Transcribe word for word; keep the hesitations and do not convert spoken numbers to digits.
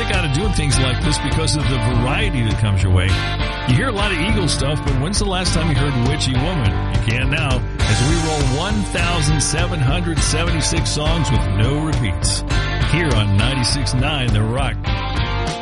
stick out of doing things like this because of the variety that comes your way. You hear a lot of Eagles stuff, but when's the last time you heard Witchy Woman? You can now, as we roll one thousand seven hundred seventy-six songs with no repeats. Here on ninety-six point nine The Rock.